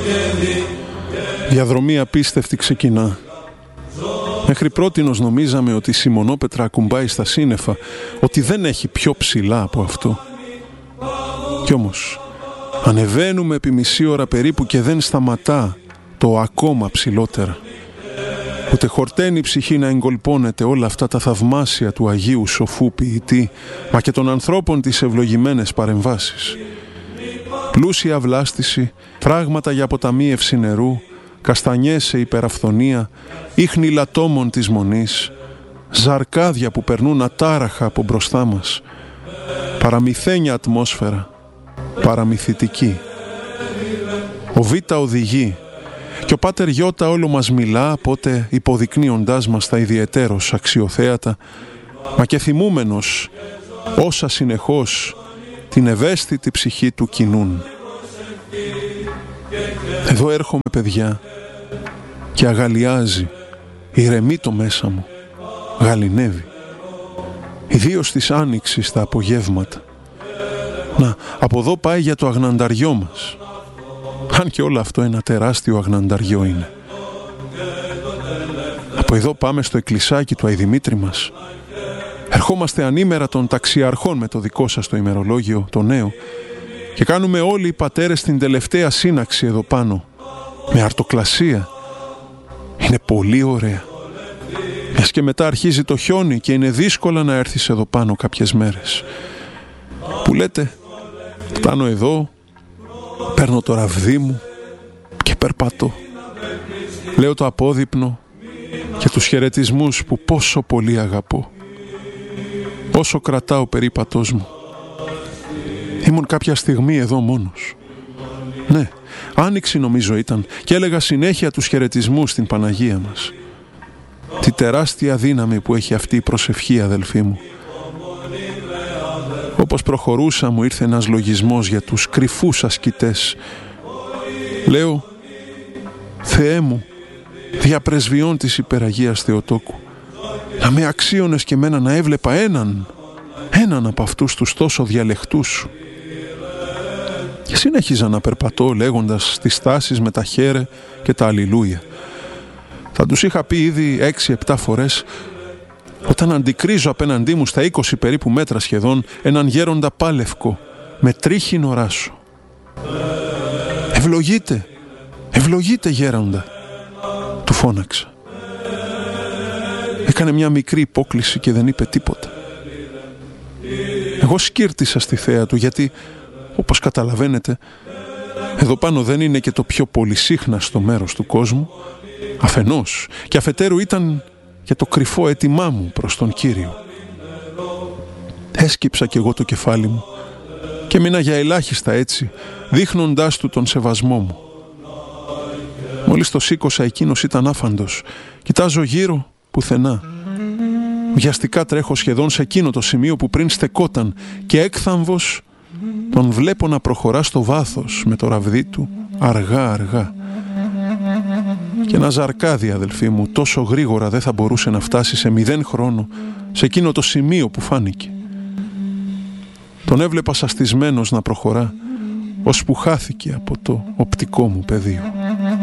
Διαδρομή απίστευτη ξεκινά. Μέχρι πρότινος νομίζαμε ότι η Σιμονόπετρα ακουμπάει στα σύννεφα, ότι δεν έχει πιο ψηλά από αυτό. Κι όμως ανεβαίνουμε επί μισή ώρα περίπου και δεν σταματά το ακόμα ψηλότερα. Ούτε χορταίνει η ψυχή να εγκολπώνεται όλα αυτά τα θαυμάσια του Αγίου Σοφού Ποιητή, μα και των ανθρώπων τις ευλογημένες παρεμβάσεις. Πλούσια βλάστηση, φράγματα για αποταμίευση νερού, καστανιές σε υπεραφθονία, ίχνη λατόμων της μονής, ζαρκάδια που περνούν ατάραχα από μπροστά μας, παραμυθένια ατμόσφαιρα, παραμυθιτική. Ο Β' οδηγεί και ο Πάτερ Γιώτα όλο μας μιλά, πότε υποδεικνύοντάς μας τα ιδιαιτέρως αξιοθέατα, μα και θυμούμενος όσα συνεχώς την ευαίσθητη ψυχή του κινούν. Εδώ έρχομαι, παιδιά, και αγαλιάζει, ηρεμεί το μέσα μου, γαληνεύει. Ιδίως της άνοιξης τα απογεύματα. Να, από εδώ πάει για το αγνανταριό μας. Αν και όλο αυτό ένα τεράστιο αγνανταριό είναι. Από εδώ πάμε στο εκκλησάκι του Αϊδημήτρη μας. Ερχόμαστε ανήμερα των ταξιαρχών με το δικό σας το ημερολόγιο, το νέο, και κάνουμε όλοι οι πατέρες την τελευταία σύναξη εδώ πάνω, με αρτοκλασία. Είναι πολύ ωραία. Μιας και μετά αρχίζει το χιόνι και είναι δύσκολα να έρθεις εδώ πάνω κάποιες μέρες. Που λέτε, φτάνω εδώ, παίρνω το ραβδί μου και περπατώ. Λέω το απόδειπνο και τους χαιρετισμούς που πόσο πολύ αγαπώ. Όσο κρατά ο περίπατός μου. Ήμουν κάποια στιγμή εδώ μόνος. Ναι, άνοιξη νομίζω ήταν και έλεγα συνέχεια τους χαιρετισμούς στην Παναγία μας. Τι τεράστια δύναμη που έχει αυτή η προσευχή, αδελφοί μου. Όπως προχωρούσα μου ήρθε ένας λογισμός για τους κρυφούς ασκητές. Λέω, Θεέ μου, δια πρεσβειών της Υπεραγίας Θεοτόκου, να με αξίωνες και μένα να έβλεπα έναν από αυτούς τους τόσο διαλεχτούς σου. Και συνέχιζα να περπατώ λέγοντας τις στάσεις με τα χέρε και τα αλληλούια. Θα τους είχα πει ήδη 6-7 φορές όταν αντικρίζω απέναντί μου στα 20 περίπου μέτρα σχεδόν έναν γέροντα πάλευκο με τρίχινο ράσο. «Ευλογείτε, ευλογείτε γέροντα», του φώναξα. Έκανε μια μικρή υπόκλιση και δεν είπε τίποτα. Εγώ σκύρτησα στη θέα του γιατί, όπως καταλαβαίνετε, εδώ πάνω δεν είναι και το πιο πολυσύχναστο μέρος του κόσμου, αφενός, και αφετέρου ήταν και το κρυφό αίτημά μου προς τον Κύριο. Έσκυψα κι εγώ το κεφάλι μου και μείνα για ελάχιστα έτσι, δείχνοντάς του τον σεβασμό μου. Μόλις το σήκωσα, εκείνος ήταν άφαντος. Κοιτάζω γύρω, πουθενά. Βιαστικά τρέχω σχεδόν σε εκείνο το σημείο που πριν στεκόταν και έκθαμβος τον βλέπω να προχωρά στο βάθος με το ραβδί του, αργά αργά. Και ένα ζαρκάδι, αδελφοί μου, τόσο γρήγορα δεν θα μπορούσε να φτάσει σε 0 χρόνο σε εκείνο το σημείο που φάνηκε. Τον έβλεπα σαστισμένος να προχωρά, ώσπου χάθηκε από το οπτικό μου πεδίο.